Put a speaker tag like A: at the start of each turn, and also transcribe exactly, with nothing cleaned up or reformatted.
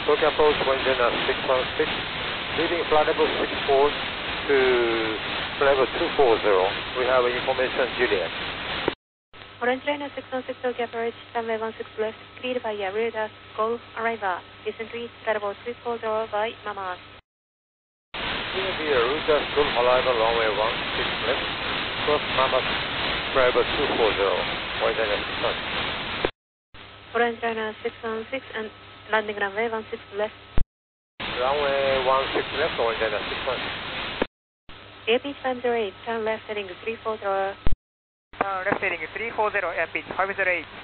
A: Tokyo approach one Indiana six one six, leading flight level six four to level two four zero. We have information Juliet.
B: Orange Liner six one six Tokyo approach, runway one six left, cleared by radar, Golf arrival. Descent reach level three four zero by Mama.
A: Clear via Ruta Golf arrival runway one six left, cross Mama level two four zero, one Indiana six one six.
B: Orange Liner six one six and landing runway one six left.
A: Runway one six left, one Indiana six one six.
B: A P H five zero eight, turn left heading three four zero.
C: Uh, left heading three four zero, air pitch five zero eight.